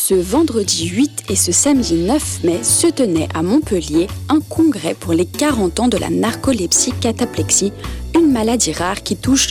Ce vendredi 8 et ce samedi 9 mai se tenait à Montpellier un congrès pour les 40 ans de la narcolepsie-cataplexie, une maladie rare qui touche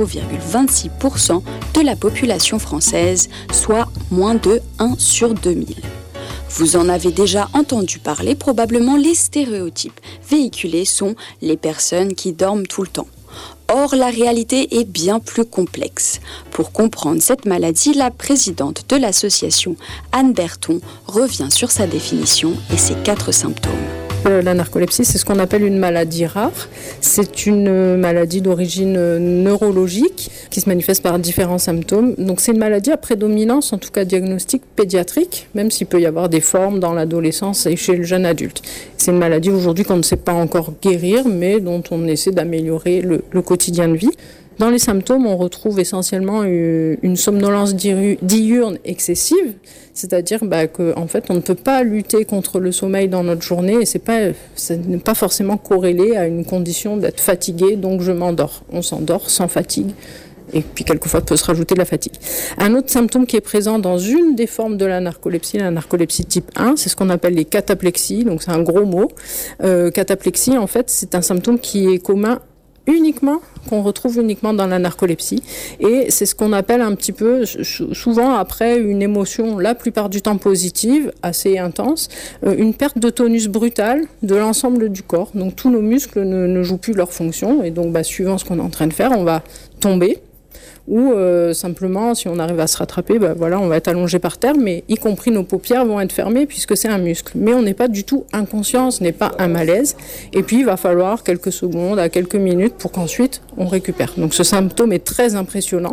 0,26% de la population française, soit moins de 1 sur 2000. Vous en avez déjà entendu parler, probablement les stéréotypes véhiculés sont les personnes qui dorment tout le temps. Or, la réalité est bien plus complexe. Pour comprendre cette maladie, la présidente de l'association, Anne Berton, revient sur sa définition et ses 4 symptômes. La narcolepsie, c'est ce qu'on appelle une maladie rare. C'est une maladie d'origine neurologique qui se manifeste par différents symptômes. Donc c'est une maladie à prédominance, en tout cas diagnostic pédiatrique, même s'il peut y avoir des formes dans l'adolescence et chez le jeune adulte. C'est une maladie aujourd'hui qu'on ne sait pas encore guérir, mais dont on essaie d'améliorer le quotidien de vie. Dans les symptômes, on retrouve essentiellement une somnolence diurne excessive, c'est-à-dire qu'en fait, on ne peut pas lutter contre le sommeil dans notre journée et ça n'est pas forcément corrélé à une condition d'être fatigué, donc je m'endors. On s'endort sans fatigue. Et puis quelquefois peut se rajouter de la fatigue. Un autre symptôme qui est présent dans une des formes de la narcolepsie type 1, c'est ce qu'on appelle les cataplexies, donc c'est un gros mot. Cataplexie, en fait, c'est un symptôme qui est commun qu'on retrouve uniquement dans la narcolepsie. Et c'est ce qu'on appelle un petit peu, souvent après une émotion, la plupart du temps positive, assez intense, une perte de tonus brutal de l'ensemble du corps. Donc tous nos muscles ne jouent plus leur fonction. Et donc suivant ce qu'on est en train de faire, on va tomber. Ou simplement, si on arrive à se rattraper, on va être allongé par terre, mais y compris nos paupières vont être fermées puisque c'est un muscle. Mais on n'est pas du tout inconscient, ce n'est pas un malaise. Et puis, il va falloir quelques secondes à quelques minutes pour qu'ensuite on récupère. Donc ce symptôme est très impressionnant.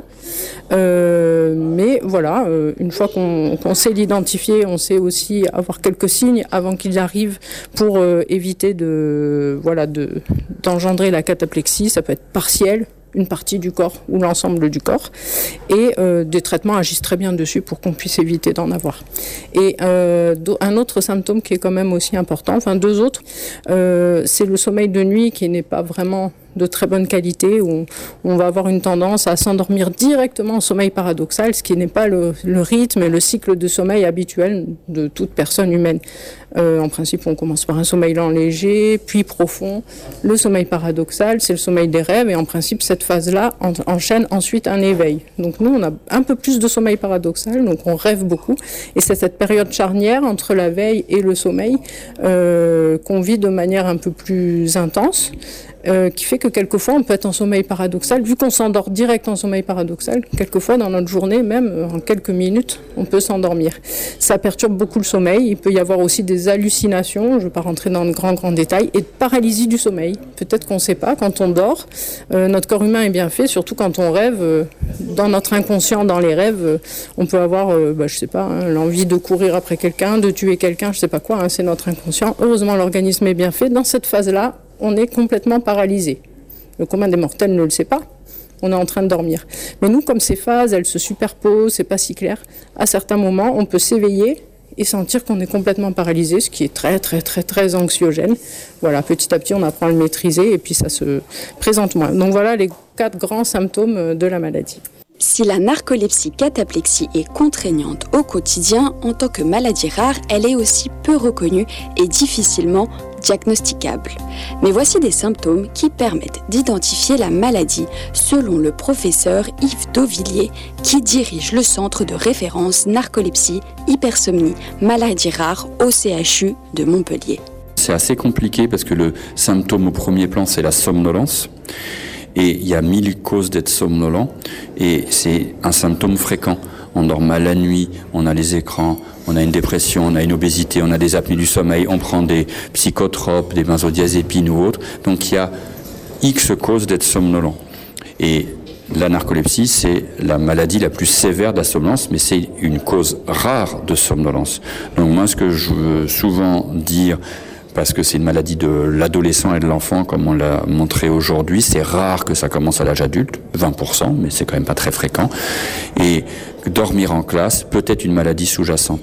Mais voilà, une fois qu'on sait l'identifier, on sait aussi avoir quelques signes avant qu'il arrive pour éviter d'engendrer la cataplexie. Ça peut être partiel, une partie du corps ou l'ensemble du corps, et des traitements agissent très bien dessus pour qu'on puisse éviter d'en avoir. Et un autre symptôme qui est quand même aussi important, deux autres, c'est le sommeil de nuit qui n'est pas vraiment de très bonne qualité, où on va avoir une tendance à s'endormir directement en sommeil paradoxal, ce qui n'est pas le rythme et le cycle de sommeil habituel de toute personne humaine. En principe, on commence par un sommeil lent léger, puis profond. Le sommeil paradoxal, c'est le sommeil des rêves, et en principe, cette phase-là enchaîne ensuite un éveil. Donc nous, on a un peu plus de sommeil paradoxal, donc on rêve beaucoup, et c'est cette période charnière entre la veille et le sommeil qu'on vit de manière un peu plus intense, qui fait que quelquefois on peut être en sommeil paradoxal, vu qu'on s'endort direct en sommeil paradoxal, quelquefois dans notre journée, même en quelques minutes, on peut s'endormir. Ça perturbe beaucoup le sommeil, il peut y avoir aussi des hallucinations, je ne vais pas rentrer dans de grands détails, et de paralysie du sommeil. Peut-être qu'on ne sait pas, quand on dort, notre corps humain est bien fait, surtout quand on rêve, dans notre inconscient, dans les rêves, on peut avoir, l'envie de courir après quelqu'un, de tuer quelqu'un, je ne sais pas quoi, c'est notre inconscient. Heureusement, l'organisme est bien fait. Dans cette phase-là, on est complètement paralysé. Le commun des mortels ne le sait pas. On est en train de dormir. Mais nous, comme ces phases, elles se superposent, c'est pas si clair. À certains moments, on peut s'éveiller et sentir qu'on est complètement paralysé, ce qui est très, très, très, très anxiogène. Voilà, petit à petit, on apprend à le maîtriser et puis ça se présente moins. Donc voilà les 4 grands symptômes de la maladie. Si la narcolepsie-cataplexie est contraignante au quotidien, en tant que maladie rare, elle est aussi peu reconnue et difficilement diagnosticable. Mais voici des symptômes qui permettent d'identifier la maladie, selon le professeur Yves Dauvilliers, qui dirige le centre de référence narcolepsie, hypersomnie, maladie rare au CHU de Montpellier. C'est assez compliqué parce que le symptôme au premier plan, c'est la somnolence. Et il y a 1000 causes d'être somnolent, et c'est un symptôme fréquent. On dort mal la nuit, on a les écrans, on a une dépression, on a une obésité, on a des apnées du sommeil, on prend des psychotropes, des benzodiazépines ou autres. Donc il y a X causes d'être somnolent. Et la narcolepsie, c'est la maladie la plus sévère de la somnolence, mais c'est une cause rare de somnolence. Donc moi, ce que je veux souvent dire, parce que c'est une maladie de l'adolescent et de l'enfant, comme on l'a montré aujourd'hui. C'est rare que ça commence à l'âge adulte, 20%, mais c'est quand même pas très fréquent. Et dormir en classe peut être une maladie sous-jacente.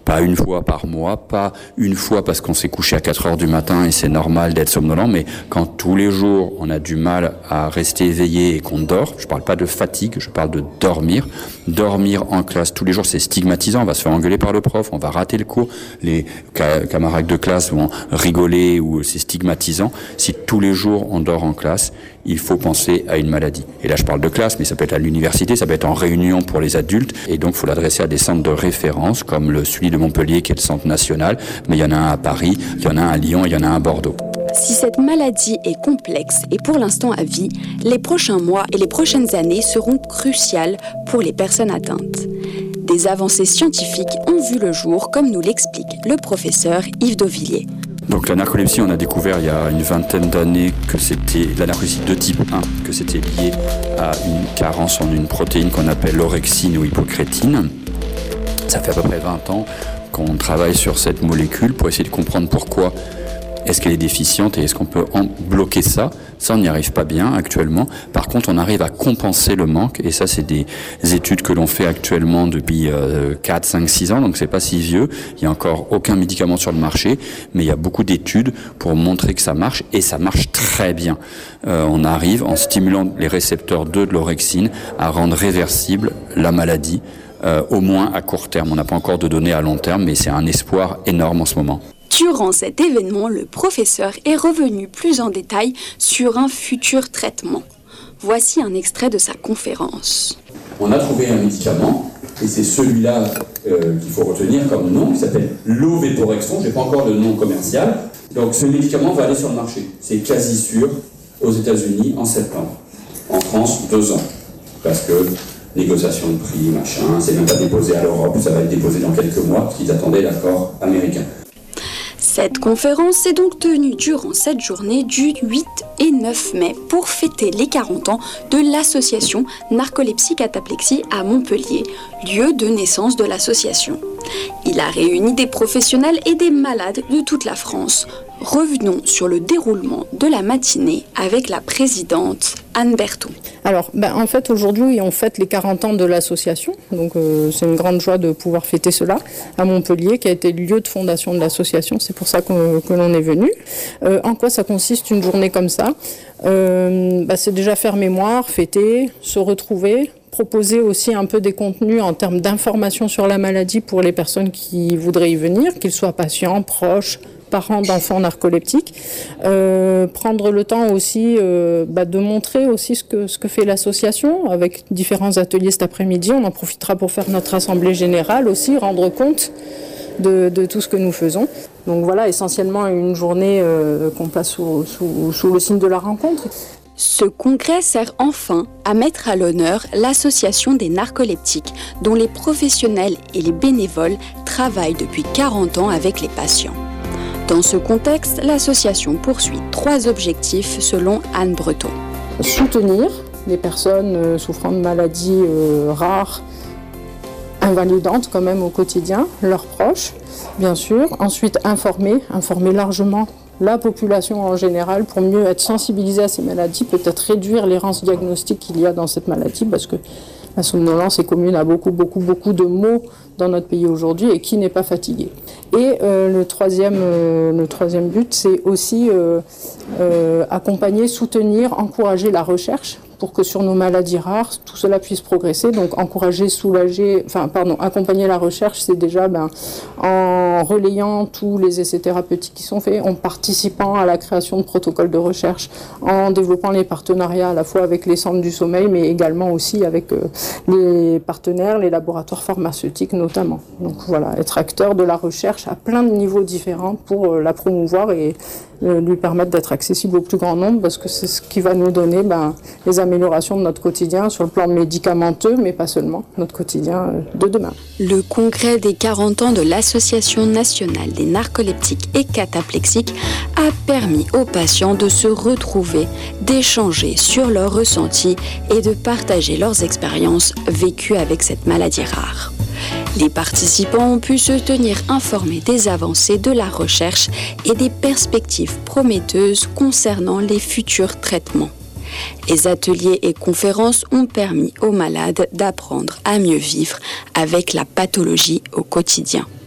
Pas une fois par mois, pas une fois parce qu'on s'est couché à 4 heures du matin et c'est normal d'être somnolent, mais quand tous les jours on a du mal à rester éveillé et qu'on dort, je parle pas de fatigue, je parle de dormir. Dormir en classe tous les jours, c'est stigmatisant, on va se faire engueuler par le prof, on va rater le cours, les camarades de classe vont rigoler ou c'est stigmatisant. Si tous les jours on dort en classe, il faut penser à une maladie. Et là, je parle de classe, mais ça peut être à l'université, ça peut être en réunion pour les adultes. Et donc, il faut l'adresser à des centres de référence, comme celui de Montpellier, qui est le centre national. Mais il y en a un à Paris, il y en a un à Lyon, et il y en a un à Bordeaux. Si cette maladie est complexe et pour l'instant à vie, les prochains mois et les prochaines années seront cruciales pour les personnes atteintes. Des avancées scientifiques ont vu le jour, comme nous l'explique le professeur Yves Dauvilliers. Donc la narcolepsie, on a découvert il y a une vingtaine d'années que c'était la narcolepsie de type 1, que c'était lié à une carence en une protéine qu'on appelle l'orexine ou hypocrétine. Ça fait à peu près 20 ans qu'on travaille sur cette molécule pour essayer de comprendre pourquoi est-ce qu'elle est déficiente et est-ce qu'on peut en bloquer ça. Ça, on n'y arrive pas bien actuellement. Par contre, on arrive à compenser le manque. Et ça, c'est des études que l'on fait actuellement depuis 4, 5, 6 ans. Donc, c'est pas si vieux. Il y a encore aucun médicament sur le marché. Mais il y a beaucoup d'études pour montrer que ça marche. Et ça marche très bien. On arrive, en stimulant les récepteurs 2 de l'orexine, à rendre réversible la maladie, au moins à court terme. On n'a pas encore de données à long terme, mais c'est un espoir énorme en ce moment. Durant cet événement, le professeur est revenu plus en détail sur un futur traitement. Voici un extrait de sa conférence. On a trouvé un médicament, et c'est celui-là qu'il faut retenir comme nom, qui s'appelle l'Oveporexton. Je n'ai pas encore le nom commercial. Donc ce médicament va aller sur le marché. C'est quasi sûr aux États-Unis en septembre. En France, 2 ans. Parce que négociation de prix, machin, c'est même pas déposé à l'Europe, ça va être déposé dans quelques mois, parce qu'ils attendaient l'accord américain. Cette conférence s'est donc tenue durant cette journée du 8 et 9 mai pour fêter les 40 ans de l'association Narcolepsie-Cataplexie à Montpellier, lieu de naissance de l'association. Il a réuni des professionnels et des malades de toute la France. Revenons sur le déroulement de la matinée avec la présidente Anne Berthaud. Alors, en fait, aujourd'hui, on fête les 40 ans de l'association. Donc, c'est une grande joie de pouvoir fêter cela à Montpellier, qui a été le lieu de fondation de l'association. C'est pour ça que l'on est venu. En quoi ça consiste une journée comme ça ? C'est déjà faire mémoire, fêter, se retrouver, proposer aussi un peu des contenus en termes d'information sur la maladie pour les personnes qui voudraient y venir, qu'ils soient patients, proches, parents d'enfants narcoleptiques, prendre le temps aussi de montrer aussi ce que fait l'association avec différents ateliers cet après-midi. On en profitera pour faire notre assemblée générale aussi, rendre compte de tout ce que nous faisons. Donc voilà, essentiellement une journée qu'on place sous le signe de la rencontre. Ce congrès sert enfin à mettre à l'honneur l'association des narcoleptiques, dont les professionnels et les bénévoles travaillent depuis 40 ans avec les patients. Dans ce contexte, l'association poursuit 3 objectifs selon Anne Breton. Soutenir les personnes souffrant de maladies rares, invalidantes quand même au quotidien, leurs proches, bien sûr. Ensuite, informer largement la population en général pour mieux être sensibilisée à ces maladies, peut-être réduire l'errance diagnostique qu'il y a dans cette maladie, parce que la somnolence est commune à beaucoup de maux dans notre pays aujourd'hui et qui n'est pas fatigué. Et le troisième but, c'est aussi accompagner, soutenir, encourager la recherche pour que sur nos maladies rares, tout cela puisse progresser. Donc accompagner la recherche, c'est déjà en relayant tous les essais thérapeutiques qui sont faits, en participant à la création de protocoles de recherche, en développant les partenariats à la fois avec les centres du sommeil, mais également aussi avec les partenaires, les laboratoires pharmaceutiques notamment. Donc voilà, être acteur de la recherche à plein de niveaux différents pour la promouvoir et lui permettre d'être accessible au plus grand nombre, parce que c'est ce qui va nous donner les améliorations de notre quotidien sur le plan médicamenteux, mais pas seulement, notre quotidien de demain. Le congrès des 40 ans de l'Association nationale des narcoleptiques et cataplexiques a permis aux patients de se retrouver, d'échanger sur leurs ressentis et de partager leurs expériences vécues avec cette maladie rare. Les participants ont pu se tenir informés des avancées de la recherche et des perspectives prometteuses concernant les futurs traitements. Les ateliers et conférences ont permis aux malades d'apprendre à mieux vivre avec la pathologie au quotidien.